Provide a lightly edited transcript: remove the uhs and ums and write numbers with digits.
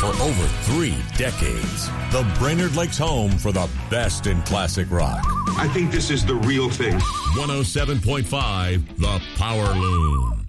for over 3 decades. The Brainerd Lakes home for the best in classic rock. I think this is the real thing. 107.5 The Power Loom.